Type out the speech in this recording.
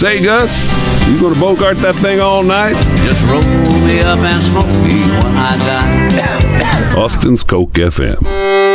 Say, Gus, you gonna Bogart that thing all night? Just roll me up and smoke me when I die. Austin's Coke FM.